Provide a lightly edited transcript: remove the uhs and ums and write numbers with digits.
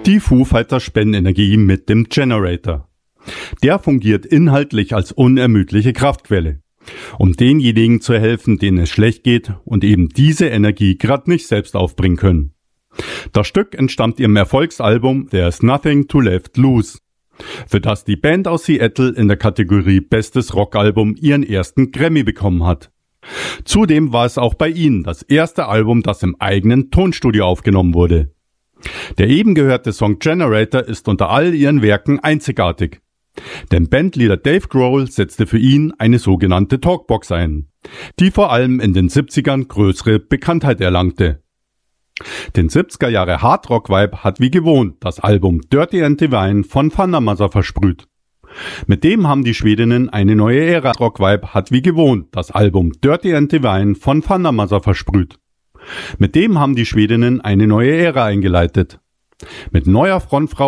Die Foo Fighters spenden Energie mit dem Generator. Der fungiert inhaltlich als unermüdliche Kraftquelle, um denjenigen zu helfen, denen es schlecht geht und eben diese Energie gerade nicht selbst aufbringen können. Das Stück entstammt ihrem Erfolgsalbum There's Nothing to Left Loose, für das die Band aus Seattle in der Kategorie Bestes Rockalbum ihren ersten Grammy bekommen hat. Zudem war es auch bei ihnen das erste Album, das im eigenen Tonstudio aufgenommen wurde. Der eben gehörte Song Generator ist unter all ihren Werken einzigartig. Denn Bandleader Dave Grohl setzte für ihn eine sogenannte Talkbox ein, die vor allem in den 70ern größere Bekanntheit erlangte. Den 70er Jahre Hardrock-Vibe hat wie gewohnt das Album Dirty and Divine von Thundermother versprüht. Mit dem haben die Schwedinnen eine neue Ära. Rock-Vibe hat wie gewohnt das Album Dirty and Divine von Thundermother versprüht. Mit dem haben die Schwedinnen eine neue Ära eingeleitet. Mit neuer Frontfrau